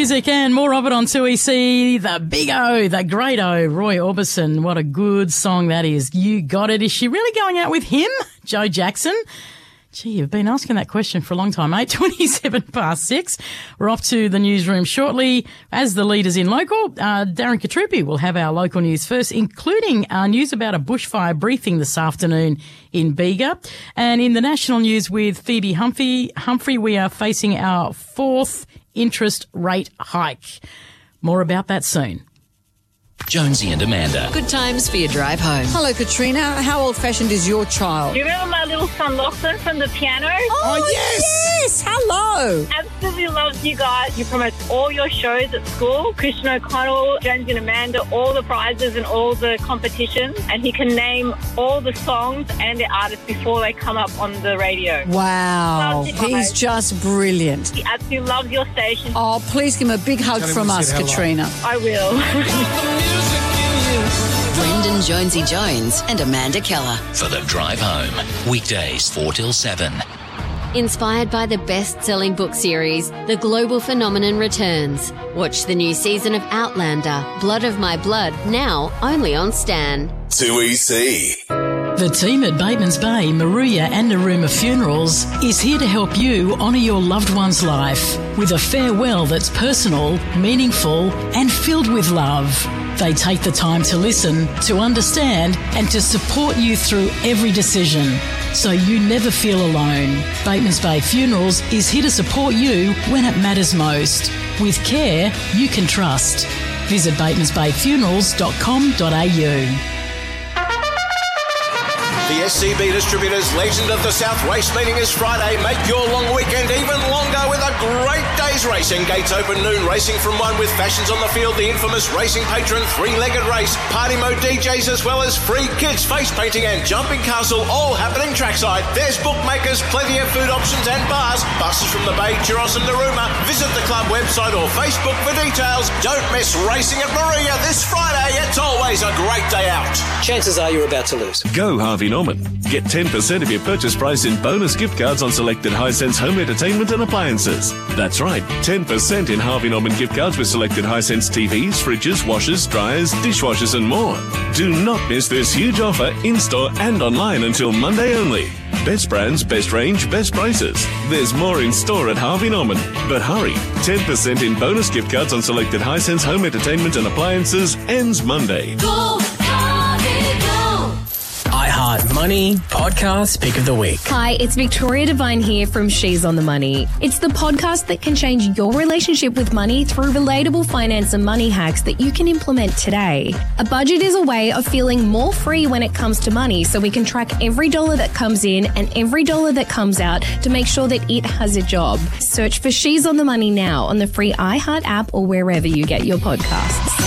music and more of it on 2EC. The Big O, the Great O, Roy Orbison. What a good song that is. You got it. Is she really going out with him, Joe Jackson? Gee, you've been asking that question for a long time, mate. 6:27. We're off to the newsroom shortly. As the leaders in local, Darren Katrupi will have our local news first, including news about a bushfire briefing this afternoon in Bega. And in the national news with Phoebe Humphrey, we are facing our fourth interest rate hike. More about that soon. Jonesy and Amanda. Good times for your drive home. Hello, Katrina. How old-fashioned is your child? Do you remember my little son Lachlan from the piano? Oh, yes! Hello! Absolutely loves you guys. You promote all your shows at school. Christian O'Connell, Jonesy and Amanda, all the prizes and all the competitions. And he can name all the songs and the artists before they come up on the radio. Wow. Loves you He's guys. just brilliant. He absolutely loves your station. Oh, please give him a big hug from us, Katrina. I will. Brendan Jonesy Jones and Amanda Keller. For the drive home. Weekdays 4 till 7. Inspired by the best-selling book series, The Global Phenomenon returns. Watch the new season of Outlander, Blood of My Blood, now only on Stan. 2EC. The team at Bateman's Bay, Maruya and Naruma Funerals is here to help you honour your loved one's life with a farewell that's personal, meaningful and filled with love. They take the time to listen, to understand and to support you through every decision, so you never feel alone. Bateman's Bay Funerals is here to support you when it matters most, with care you can trust. Visit batemansbayfunerals.com.au. The SCB Distributors Legend of the South race meeting is Friday. Make your long weekend even longer with a great day's racing. Gates open noon, racing from 1 with Fashions on the Field, the infamous Racing Patron three-legged race, party mode DJs as well as free kids, face painting and jumping castle, all happening trackside. There's bookmakers, plenty of food options and bars, buses from the Bay, Churros and Naruma. Visit the club website or Facebook for details. Don't miss racing at Maria this Friday. It's always a great day out. Chances are you're about to lose. Go Harvey Norman. Get 10% of your purchase price in bonus gift cards on selected Hisense home entertainment and appliances. That's right, 10% in Harvey Norman gift cards with selected Hisense TVs, fridges, washers, dryers, dishwashers and more. Do not miss this huge offer in-store and online until Monday only. Best brands, best range, best prices. There's more in store at Harvey Norman. But hurry, 10% in bonus gift cards on selected Hisense home entertainment and appliances ends Monday. Go, Harvey, go! iHeart Money Podcast Pick of the Week. Hi, it's Victoria Devine here from She's on the Money. It's the podcast that can change your relationship with money through relatable finance and money hacks that you can implement today. A budget is a way of feeling more free when it comes to money, so we can track every dollar that comes in and every dollar that comes out to make sure that it has a job. Search for She's on the Money now on the free iHeart app or wherever you get your podcasts.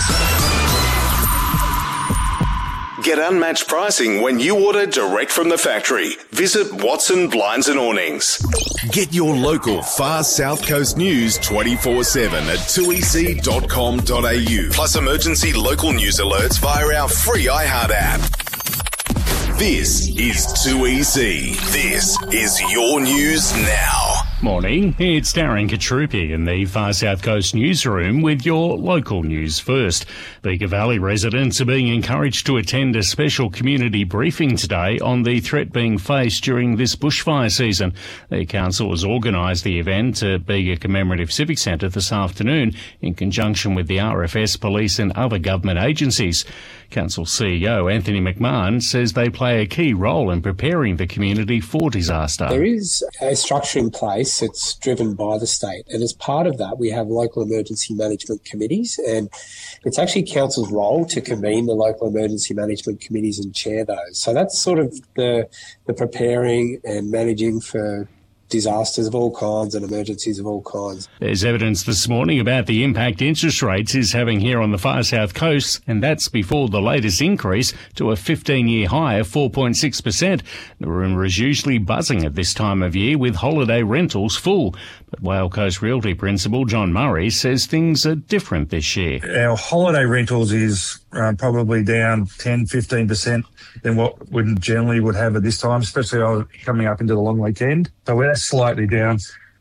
Get unmatched pricing when you order direct from the factory. Visit Watson Blinds and Awnings. Get your local far South Coast news 24/7 at 2ec.com.au. Plus emergency local news alerts via our free iHeart app. This is 2EC. This is your news now. Morning, it's Darren Katrupi in the Far South Coast newsroom with your local news first. Bega Valley residents are being encouraged to attend a special community briefing today on the threat being faced during this bushfire season. The council has organised the event at Bega Commemorative Civic Centre this afternoon in conjunction with the RFS, police and other government agencies. Council CEO Anthony McMahon says they play a key role in preparing the community for disaster. There is a structure in place. It's driven by the state. And as part of that, we have local emergency management committees. And it's actually council's role to convene the local emergency management committees and chair those. So that's sort of the preparing and managing for disasters of all kinds and emergencies of all kinds. There's evidence this morning about the impact interest rates is having here on the far south coast, and that's before the latest increase to a 15-year high of 4.6%. Naruma is usually buzzing at this time of year with holiday rentals full. But Whale Coast Realty principal John Murray says things are different this year. Our holiday rentals is probably down 10-15% than what we generally would have at this time, especially coming up into the long weekend. So we're slightly down.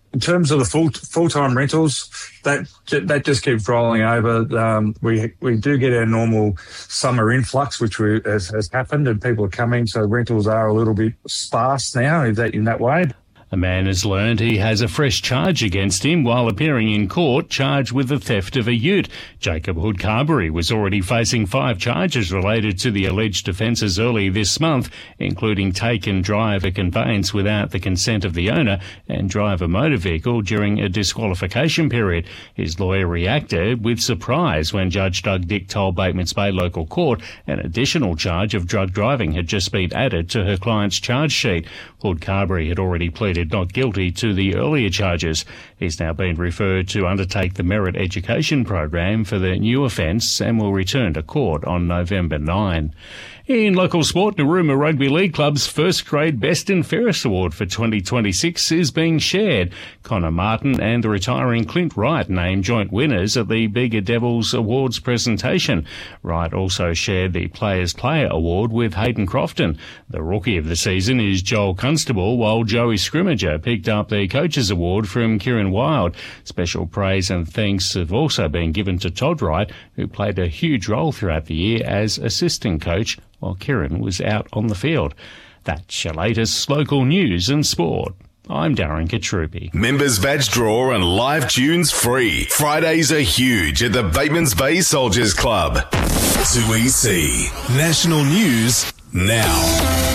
In terms of the full-time rentals, that just keeps rolling over. We do get our normal summer influx, which has happened, and people are coming, so rentals are a little bit sparse now in that way. A man has learned he has a fresh charge against him while appearing in court, charged with the theft of a ute. Jacob Hood-Carberry was already facing 5 charges related to the alleged offences early this month, including take and drive a conveyance without the consent of the owner and drive a motor vehicle during a disqualification period. His lawyer reacted with surprise when Judge Doug Dick told Batemans Bay Local Court an additional charge of drug driving had just been added to her client's charge sheet. Hood-Carberry had already pleaded not guilty to the earlier charges. He's now been referred to undertake the Merit Education Program for the new offence and will return to court on November 9. In local sport, Narooma Rugby League Club's first grade Best and Fairest Award for 2026 is being shared. Connor Martin and the retiring Clint Wright named joint winners at the Bega Devils Awards presentation. Wright also shared the Players Player Award with Hayden Crofton. The rookie of the season is Joel Constable, while Joey Scrimmager picked up the Coaches Award from Kieran Wilde. Special praise and thanks have also been given to Todd Wright, who played a huge role throughout the year as assistant coach while Kieran was out on the field. That's your latest local news and sport. I'm Darren Katrupi. Members badge draw and live tunes free. Fridays are huge at the Batemans Bay Soldiers Club. 2EC. National News now.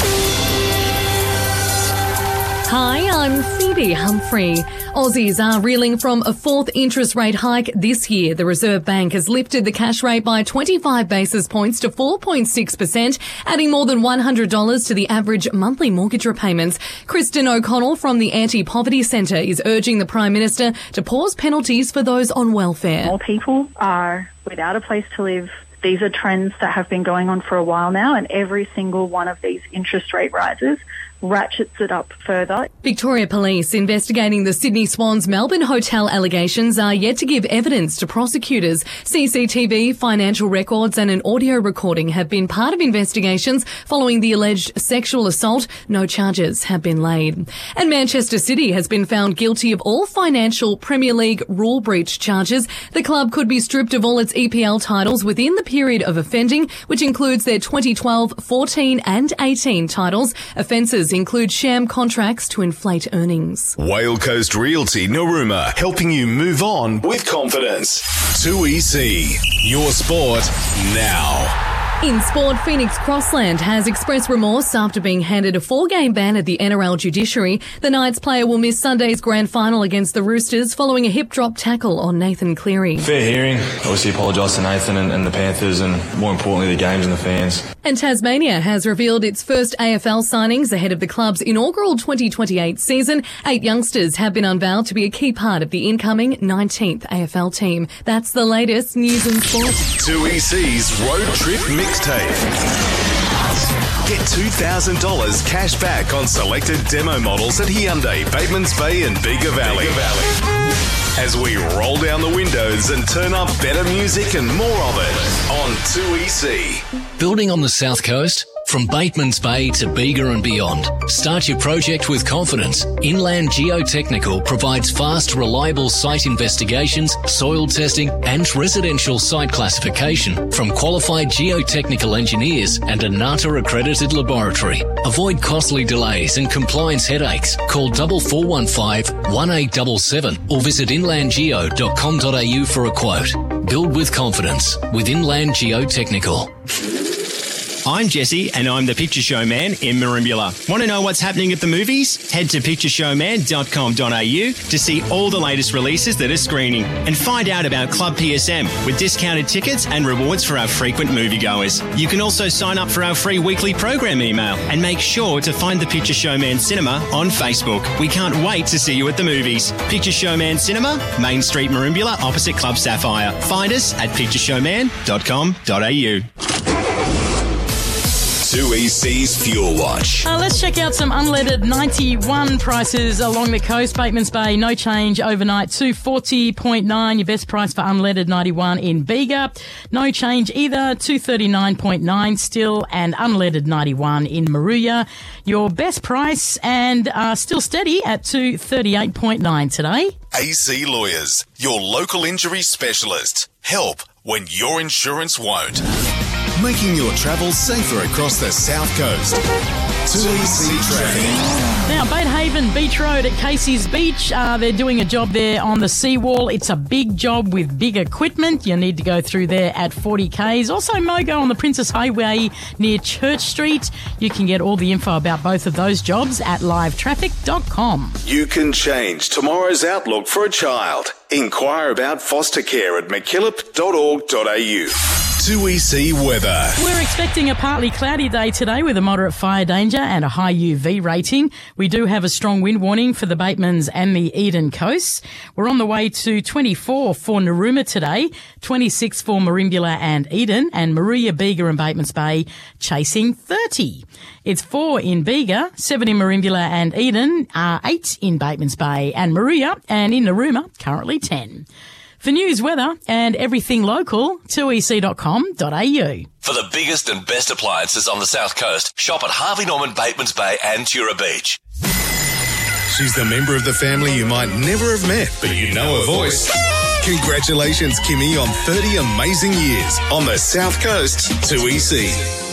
Hi, I'm Phoebe Humphrey. Aussies are reeling from a 4th interest rate hike this year. The Reserve Bank has lifted the cash rate by 25 basis points to 4.6%, adding more than $100 to the average monthly mortgage repayments. Kristen O'Connell from the Anti-Poverty Centre is urging the Prime Minister to pause penalties for those on welfare. More people are without a place to live. These are trends that have been going on for a while now, and every single one of these interest rate rises ratchets it up further. Victoria Police investigating the Sydney Swans Melbourne hotel allegations are yet to give evidence to prosecutors. CCTV, financial records and an audio recording have been part of investigations following the alleged sexual assault. No charges have been laid. And Manchester City has been found guilty of all financial Premier League rule breach charges. The club could be stripped of all its EPL titles within the period of offending, which includes their 2012, 14 and 18 titles. Offences include sham contracts to inflate earnings. Whale Coast Realty Narooma, helping you move on with confidence. 2EC. Your sport now. In sport, Phoenix Crossland has expressed remorse after being handed a 4-game ban at the NRL judiciary. The Knights player will miss Sunday's grand final against the Roosters following a hip drop tackle on Nathan Cleary. Fair hearing. Obviously apologise to Nathan and the Panthers and more importantly the games and the fans. And Tasmania has revealed its first AFL signings ahead of the club's inaugural 2028 season. 8 youngsters have been unveiled to be a key part of the incoming 19th AFL team. That's the latest news and sport. 2EC's Road Trip Mixtape. Get $2,000 cash back on selected demo models at Hyundai, Batemans Bay and Bega Valley. As we roll down the windows and turn up better music and more of it on 2EC. Building on the South Coast? From Batemans Bay to Bega and beyond, start your project with confidence. Inland Geotechnical provides fast, reliable site investigations, soil testing and residential site classification from qualified geotechnical engineers and a NATA-accredited laboratory. Avoid costly delays and compliance headaches. Call 4415 1877 or visit inlandgeo.com.au for a quote. Build with confidence with Inland Geotechnical. I'm Jesse and I'm the Picture Show Man in Merimbula. Want to know what's happening at the movies? Head to pictureshowman.com.au to see all the latest releases that are screening and find out about Club PSM with discounted tickets and rewards for our frequent moviegoers. You can also sign up for our free weekly program email and make sure to find the Picture Showman Cinema on Facebook. We can't wait to see you at the movies. Picture Showman Cinema, Main Street, Merimbula, opposite Club Sapphire. Find us at pictureshowman.com.au. 2EC's Fuel Watch. Let's check out some unleaded 91 prices along the coast. Bateman's Bay, no change overnight, 240.9. Your best price for unleaded 91 in Bega. No change either, 239.9 still, and unleaded 91 in Moruya. Your best price and still steady at 238.9 today. AC Lawyers, your local injury specialist. Help when your insurance won't. Making your travel safer across the South Coast. 2EC Traffic. Now, Batehaven Beach Road at Casey's Beach, they're doing a job there on the seawall. It's a big job with big equipment. You need to go through there at 40 Ks. Also, Mogo on the Princess Highway near Church Street. You can get all the info about both of those jobs at livetraffic.com. You can change tomorrow's outlook for a child. Inquire about foster care at mckillop.org.au. 2EC weather. We're expecting a partly cloudy day today with a moderate fire danger and a high UV rating. We do have a strong wind warning for the Batemans and the Eden coasts. We're on the way to 24 for Narooma today, 26 for Merimbula and Eden, and Moruya, Bega and Batemans Bay chasing 30. It's 4 in Bega, 7 in Merimbula and Eden, 8 in Batemans Bay and Moruya, and in Narooma, currently 10. For news, weather and everything local, 2ec.com.au. For the biggest and best appliances on the South Coast, shop at Harvey Norman, Batemans Bay and Tura Beach. She's the member of the family you might never have met, but you know her voice. Congratulations, Kimmy, on 30 amazing years on the South Coast, 2EC.